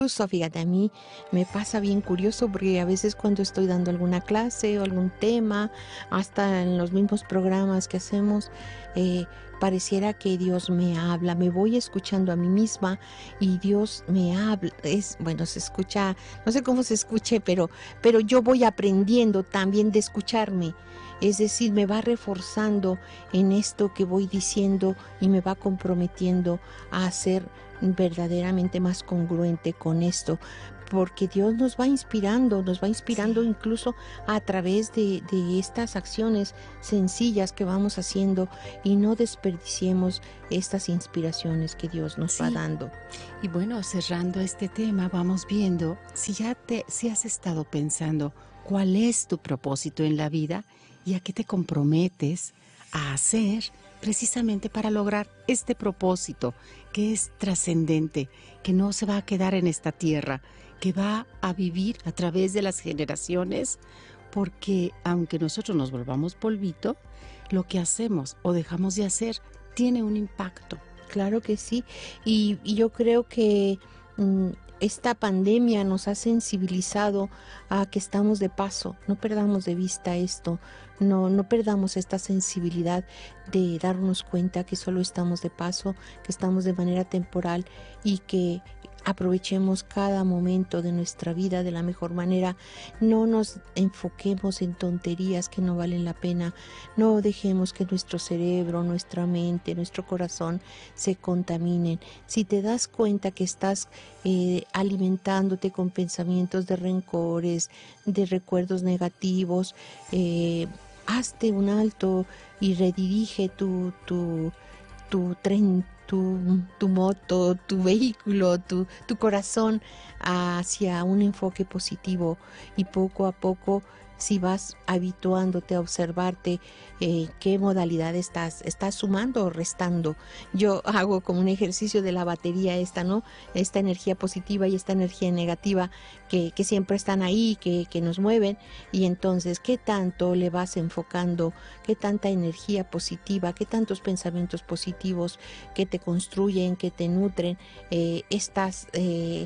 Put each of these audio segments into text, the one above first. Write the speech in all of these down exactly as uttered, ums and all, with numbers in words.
Curioso, fíjate, a mí me pasa bien curioso porque a veces cuando estoy dando alguna clase o algún tema, hasta en los mismos programas que hacemos, eh, pareciera que Dios me habla, me voy escuchando a mí misma y Dios me habla. Es, bueno, se escucha, no sé cómo se escuche, pero, pero yo voy aprendiendo también de escucharme. Es decir, me va reforzando en esto que voy diciendo y me va comprometiendo a hacer verdaderamente más congruente con esto, porque Dios nos va inspirando, nos va inspirando Sí. incluso a través de, de estas acciones sencillas que vamos haciendo y no desperdiciemos estas inspiraciones que Dios nos va Sí. dando. Y bueno, cerrando este tema, vamos viendo si ya te, si has estado pensando cuál es tu propósito en la vida y a qué te comprometes a hacer precisamente para lograr este propósito que es trascendente, que no se va a quedar en esta tierra, que va a vivir a través de las generaciones, porque aunque nosotros nos volvamos polvito, lo que hacemos o dejamos de hacer tiene un impacto. Claro que sí, y, y yo creo que mm, esta pandemia nos ha sensibilizado a que estamos de paso, no perdamos de vista esto, no, no perdamos esta sensibilidad de darnos cuenta que solo estamos de paso, que estamos de manera temporal y que aprovechemos cada momento de nuestra vida de la mejor manera, no nos enfoquemos en tonterías que no valen la pena, no dejemos que nuestro cerebro, nuestra mente, nuestro corazón se contaminen. Si te das cuenta que estás eh, alimentándote con pensamientos de rencores, de recuerdos negativos, eh, hazte un alto y redirige tu, tu, tu tren, tu, tu moto, tu vehículo, tu, tu corazón hacia un enfoque positivo y poco a poco, si vas habituándote a observarte eh, qué modalidad estás, estás sumando o restando. Yo hago como un ejercicio de la batería esta, ¿no? Esta energía positiva y esta energía negativa que, que siempre están ahí, que, que nos mueven, y entonces, ¿qué tanto le vas enfocando? ¿Qué tanta energía positiva? ¿Qué tantos pensamientos positivos que te construyen, que te nutren, eh, estás eh,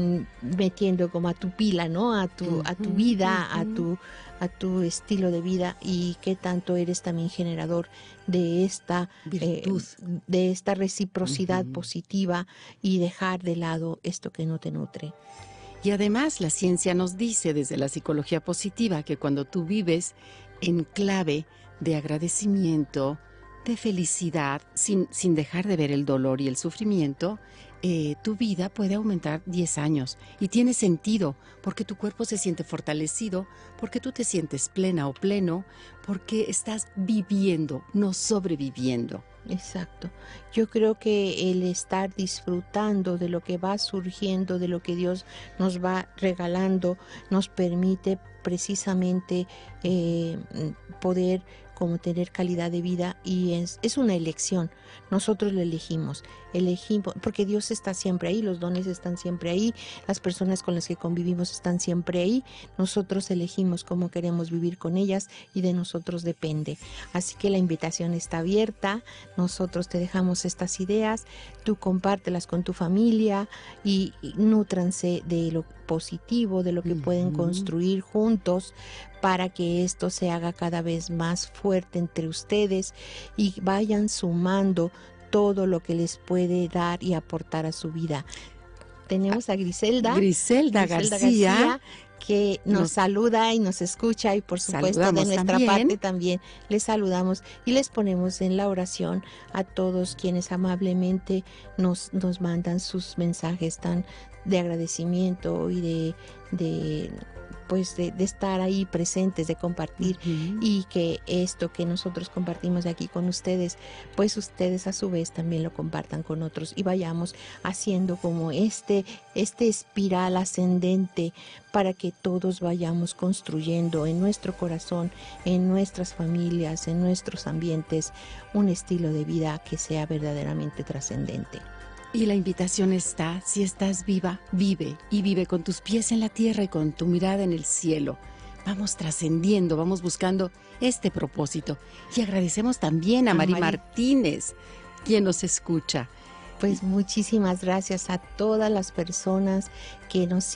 metiendo como a tu pila, ¿no? A tu, uh-huh, a tu vida, uh-huh. a tu a tu estilo de vida, y qué tanto eres también generador de esta virtud, eh, de esta reciprocidad uh-huh. positiva, y dejar de lado esto que no te nutre. Y además la ciencia nos dice desde la psicología positiva que cuando tú vives en clave de agradecimiento, de felicidad, sin, sin dejar de ver el dolor y el sufrimiento, eh, tu vida puede aumentar diez años y tiene sentido porque tu cuerpo se siente fortalecido, porque tú te sientes plena o pleno, porque estás viviendo, no sobreviviendo. Exacto. Yo creo que el estar disfrutando de lo que va surgiendo, de lo que Dios nos va regalando, nos permite precisamente eh, poder como tener calidad de vida, y es, es una elección. Nosotros lo elegimos, elegimos, porque Dios está siempre ahí, los dones están siempre ahí, las personas con las que convivimos están siempre ahí, nosotros elegimos cómo queremos vivir con ellas y de nosotros depende. Así que la invitación está abierta, nosotros te dejamos estas ideas, tú compártelas con tu familia y, y nútranse de lo positivo, de lo que uh-huh. pueden construir juntos para que esto se haga cada vez más fuerte entre ustedes y vayan sumando todo lo que les puede dar y aportar a su vida. Tenemos a Griselda, Griselda, Griselda García, García, que nos, nos saluda y nos escucha, y por supuesto de nuestra también. parte también les saludamos y les ponemos en la oración a todos quienes amablemente nos, nos mandan sus mensajes tan de agradecimiento y de, de pues de, de estar ahí presentes, de compartir, uh-huh. y que esto que nosotros compartimos aquí con ustedes, pues ustedes a su vez también lo compartan con otros y vayamos haciendo como este, este espiral ascendente para que todos vayamos construyendo en nuestro corazón, en nuestras familias, en nuestros ambientes, un estilo de vida que sea verdaderamente trascendente. Y la invitación está, si estás viva, vive, y vive con tus pies en la tierra y con tu mirada en el cielo. Vamos trascendiendo, vamos buscando este propósito. Y agradecemos también a, a Mari Martínez, quien nos escucha. Pues muchísimas gracias a todas las personas que nos